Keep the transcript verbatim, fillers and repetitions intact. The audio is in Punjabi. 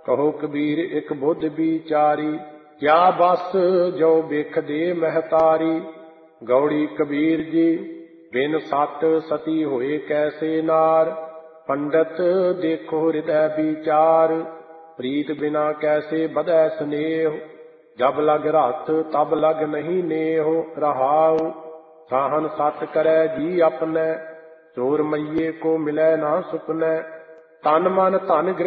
ਕਹੋ ਕਬੀਰ ਇਕ ਬੁੱਧ ਵਿਚਾਰੀ, ਕਿਆ ਬਸ ਜੋ ਵੇਖਦੇ ਮਹਤਾਰੀ। ਗੌੜੀ ਕਬੀਰ ਜੀ ਬਿਨ ਸੱਤ ਸਤੀ ਹੋਏ ਕੈਸੇ ਨਾਰ। ਪੰਡਤ ਦੇਖੋ ਹਿਰਦੈ ਵਿਚਾਰ, ਪ੍ਰੀਤ ਬਿਨਾ ਕੈਸੇ ਵਧੈ ਸਨੇਹ। ਜਬ ਲਗ ਰਤ ਤਬ ਲਗ ਨਹੀਂ ਨੇਹ। ਰਹਾਉ ਸਾਹਨ ਸਤ ਕਰੈ ਜੀ ਆਪਣੈ, ਚੋਰ ਮਈਏ ਕੋ ਮਿਲੈ ਨਾ ਸੁਪਨੈ। ਤਨ ਮਨ ਧਨ